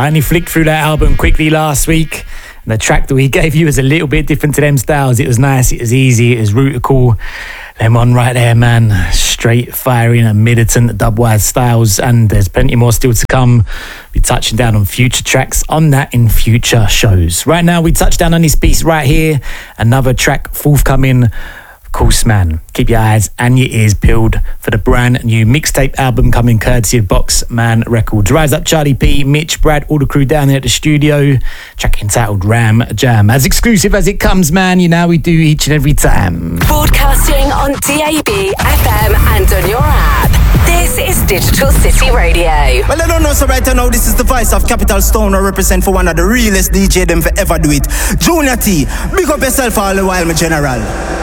I only flicked through that album quickly last week, and the track that we gave you is a little bit different to them styles. It was nice, it was easy, it was rootical. Them on right there, man. Straight firing and militant dubwise styles, and there's plenty more still to come. Be touching down on future tracks on that in future shows. Right now, we touch down on this piece right here. Another track forthcoming. Of course, man, keep your eyes and your ears peeled for the brand new mixtape album coming courtesy of Boxman Records. Rise Up Charlie P, Mitch, Brad, all the crew down there at the studio. Track entitled Ram Jam. As exclusive as it comes, man, you know we do each and every time. Broadcasting on DAB, FM and on your app. This is Digital City Radio. Well, I don't know, so right now this is the voice of Capital Stone. I represent for one of the realest DJ them for ever do it. Junior T, big up yourself all the while, my general.